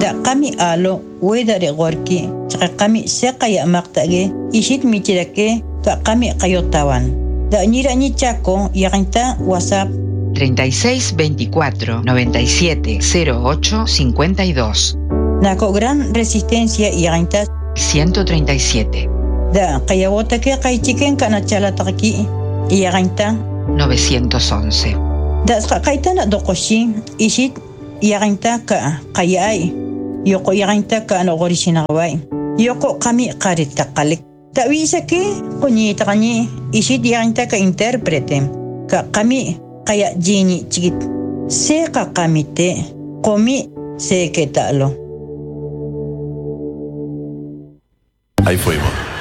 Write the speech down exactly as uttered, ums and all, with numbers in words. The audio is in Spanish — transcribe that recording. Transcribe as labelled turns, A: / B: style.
A: Da qami alo weda regorki chqa qami seqaya maqtage ishit michirake ka qami qayotawan. Da ñira ñi Chaco yaqinta WhatsApp
B: treinta y seis veinticuatro noventa y siete cero ocho cincuenta y dos.
A: Nako Gran Resistencia yaqinta
B: ciento treinta y siete.
A: Da qayawotake qaychiken kana chalataqki yaqinta
B: novecientos once.
A: Da qaitana doqoshi ishit yaqinta ka qayay yoko yaqinta ka nogorishinawai yoko qami qaritaqalik da wisake qoñitaqani ishit yaqinta ka interprete ka qami qaya jini chikit se qa qamite qomi se ketalo.
C: Ahí fuimos.